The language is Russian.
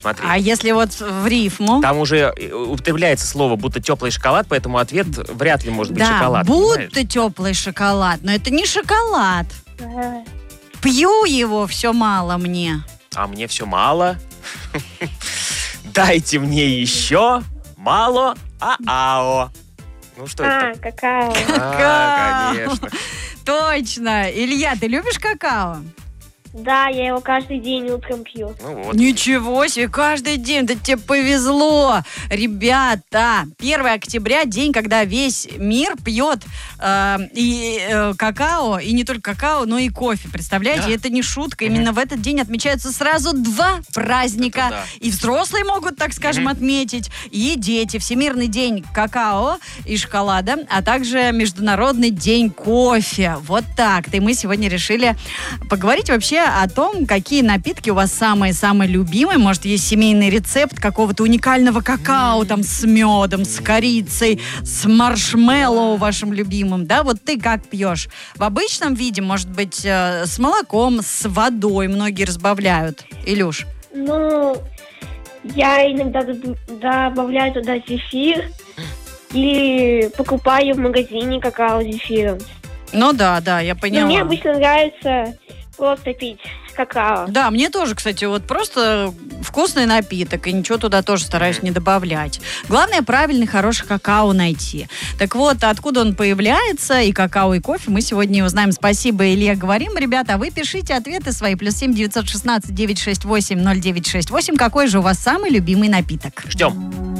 Смотри. А если вот в рифму? Там уже употребляется слово «будто теплый шоколад», поэтому ответ вряд ли может быть да, шоколад. будто теплый шоколад, но это не шоколад. Пью его, все мало мне. А мне все мало. Дайте мне еще мало ао. Ну что это? Какао. Конечно. Точно. Илья, ты любишь какао? Да, я его каждый день утром пью. Ну вот. Ничего себе, каждый день, да тебе повезло. Ребята, 1 октября, день, когда весь мир пьет какао, и не только какао, но и кофе. Представляете, Да. это не шутка. Именно в этот день отмечаются сразу 2 праздника. Да. И взрослые могут, так скажем, отметить, и дети. Всемирный день какао и шоколада, а также Международный день кофе. Вот так-то. И мы сегодня решили поговорить вообще о том, какие напитки у вас самые-самые любимые. Может, есть семейный рецепт какого-то уникального какао там с медом, с корицей, с маршмеллоу вашим любимым. Да, вот ты как пьешь? В обычном виде, может быть, с молоком, с водой многие разбавляют. Илюш? Ну, я иногда добавляю туда зефир или покупаю в магазине какао с зефиром. Ну да, я поняла. Но мне обычно нравится просто пить какао. Да, мне тоже, кстати, вот просто вкусный напиток, и ничего туда тоже стараюсь не добавлять. Главное, правильный, хороший какао найти. Так вот, откуда он появляется, и какао, и кофе, мы сегодня узнаем. Спасибо, Илья, говорим. Ребята, а вы пишите ответы свои. +7 916 968 0968. Какой же у вас самый любимый напиток? Ждем.